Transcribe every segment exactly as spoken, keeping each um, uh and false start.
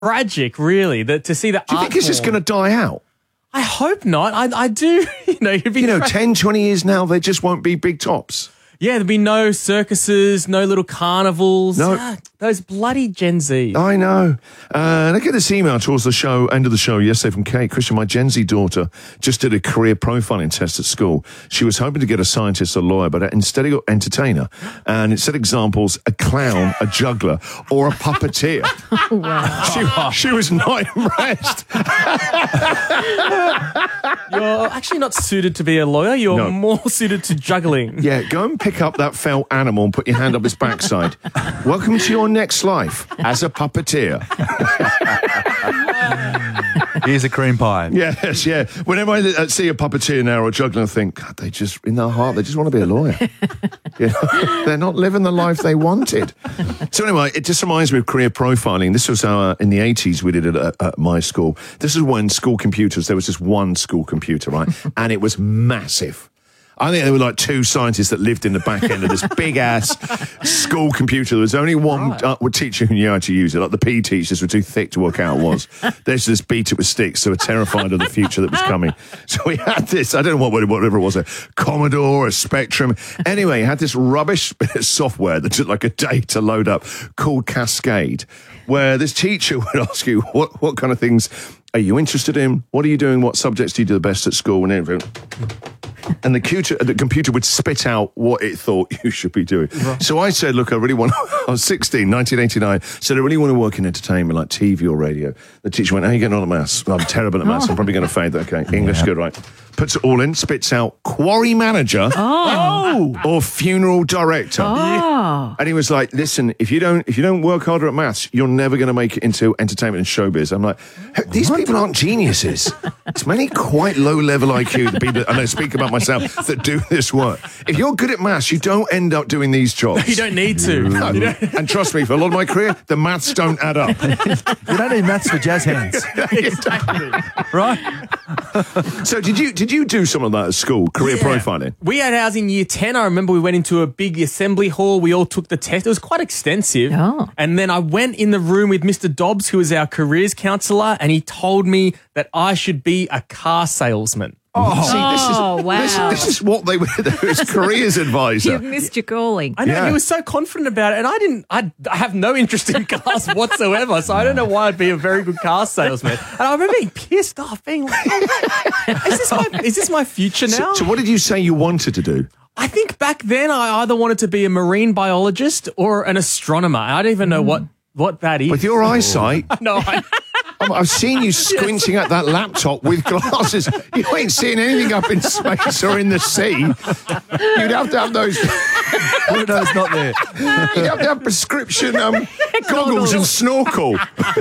tragic, really, that to see the Do you art think it's just form- going to die out? I hope not. I, I do. You know, it'd be You know, tra- ten, twenty years now, there just won't be big tops. Yeah, there'd be no circuses, no little carnivals. No. Ah, those bloody Gen Z. I know. Uh, look at this email towards the show, end of the show yesterday from Kate. Christian, my Gen Z daughter just did a career profiling test at school. She was hoping to get a scientist or lawyer, but instead he got entertainer. And it said examples, a clown, a juggler, or a puppeteer. Wow. She, she was not impressed. You're actually not suited to be a lawyer. You're No. more suited to juggling. Yeah, go and pick up that felt animal and put your hand up his backside. Welcome to your next life as a puppeteer. Here's a cream pie. Yes, yeah. Whenever I uh, see a puppeteer now or a juggler, I think, God, they just, in their heart, they just want to be a lawyer. You know? They're not living the life they wanted. So anyway, it just reminds me of career profiling. This was uh, in the eighties we did it at, at my school. This is when school computers, there was just one school computer, right? And it was massive. I think there were like two scientists that lived in the back end of this big-ass school computer. There was only one Right. uh, teacher who knew how to use it. Like the P E teachers were too thick to work out what it was. They used to just beat it with sticks. They were terrified of the future that was coming. So we had this, I don't know what whatever it was, a Commodore, a Spectrum. Anyway, it had this rubbish bit of software that took like a day to load up called Cascade, where this teacher would ask you, what, what kind of things are you interested in? What are you doing? What subjects do you do the best at school? And everything. And the computer, the computer would spit out what it thought you should be doing. Right. So I said, look, I really want, I was sixteen, nineteen eighty-nine, said, I really want to work in entertainment, like T V or radio. The teacher went, how are you getting on at maths? Well, I'm terrible at maths. I'm probably going to fade that. Okay, English, yeah. Good, right. Puts it all in, spits out quarry manager Oh. or funeral director. Oh. And he was like, listen, if you don't if you don't work harder at maths, you're never going to make it into entertainment and showbiz. I'm like, these people aren't geniuses. It's many quite low-level I Q, the people, and I speak about myself, that do this work. If you're good at maths, you don't end up doing these jobs. You don't need to. No. And trust me, for a lot of my career, the maths don't add up. You don't need maths for jazz hands. Right? So did you did you do some of that at school, career Yeah. profiling? We had ours in year ten. I remember we went into a big assembly hall. We all took the test. It was quite extensive. Oh. And then I went in the room with Mister Dobbs, who was our careers counsellor, and he told me that I should be a car salesman. Oh, See, this is, Oh, wow. This, this is what they were, his careers advisor. You've missed your calling. I know, Yeah. he was so confident about it, and I didn't, I, I have no interest in cars whatsoever, so I don't know why I'd be a very good car salesman. And I remember being pissed off, being like, oh, is, this my, is this my future now? So, so what did you say you wanted to do? I think back then I either wanted to be a marine biologist or an astronomer. I don't even know what, what that is. With your eyesight, no, I, I'm- I've seen you squinting at that laptop with glasses. You ain't seeing anything up in space or in the sea. You'd have to have those. Pluto's not there. You'd have to have prescription um, goggles and snorkel.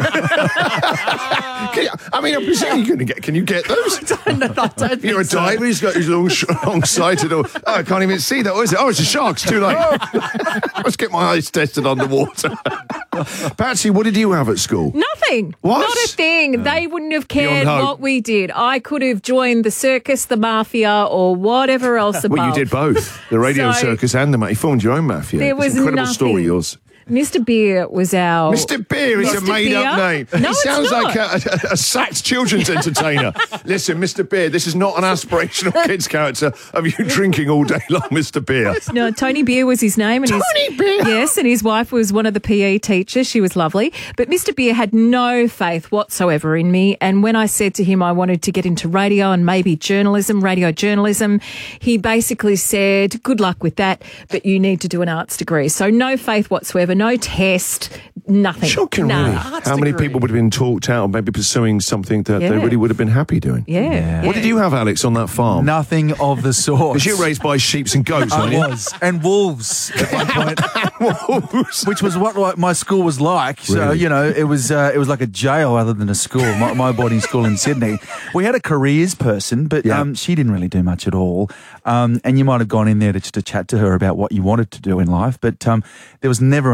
Can you- I mean, I'm presuming you can get. Can you get those? I don't, I don't You're a think so. diver. He's got his long, sh- long-sighted. Or, oh, I can't even see that. What is it? Oh, it's a shark. It's too late. Let's get my eyes tested underwater. Patsy, what did you have at school? Nothing. What? Not a thing. They wouldn't have cared Beyond hope. what we did. I could have joined the circus, the mafia, or whatever else above. Well, you did both. The radio So- circus and the mafia. You formed your own mafia. There It's was an incredible nothing. story, yours. Mister Beer was our... Mister Beer is a Mister made-up Beer? name. No, he it's sounds not. like a, a, a sacked children's entertainer. Listen, Mister Beer, this is not an aspirational kids character of you drinking all day long, Mister Beer. No, Tony Beer was his name. And Tony his, Beer? Yes, and his wife was one of the P E teachers. She was lovely. But Mister Beer had no faith whatsoever in me. And when I said to him I wanted to get into radio and maybe journalism, radio journalism, he basically said, good luck with that, but you need to do an arts degree. So no faith whatsoever, no test, nothing. Shocking, Nah. really. Arts How many degree. people would have been talked out of maybe pursuing something that they Yeah. really would have been happy doing? Yeah. yeah. What did you have, Alex, on that farm? Nothing of the sort. Because you were raised by sheep and goats, weren't I you? was. And wolves at one point. Wolves. Which was what like, my school was like. So, Really? you know, it was uh, it was like a jail rather than a school, my, my boarding school in Sydney. We had a careers person, but Yeah. um, she didn't really do much at all. Um, and you might have gone in there to, just to chat to her about what you wanted to do in life, but um, there was never any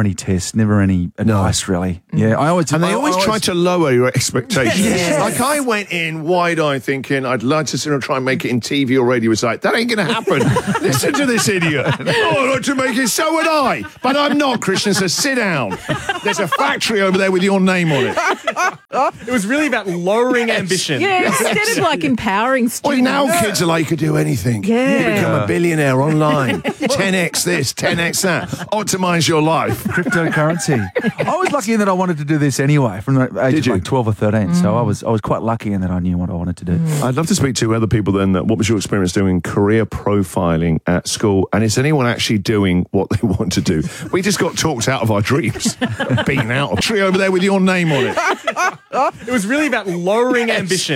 any tests, never any advice, really. Yeah, I always And they I, always I try to lower your expectations. Yes. Like I went in wide-eyed thinking I'd like to sit and try and make it in T V or radio. It's like, that ain't going to happen. Listen to this idiot. Oh, I'd like to make it, so would I. But I'm not, Christian, so sit down. There's a factory over there with your name on it. It was really about lowering ambition. Yeah, instead of like empowering Well, students. now kids are like, you could do anything. Yeah. You become a billionaire online. ten X this, ten X that. Optimize your life. cryptocurrency. I was lucky in that I wanted to do this anyway from the age Did of you? like twelve or thirteen. So I was I was quite lucky in that I knew what I wanted to do. I'd love to speak to other people then. What was your experience doing career profiling at school? And is anyone actually doing what they want to do? We just got talked out of our dreams. Beaten out. A tree over there with your name on it. It was really about lowering ambition.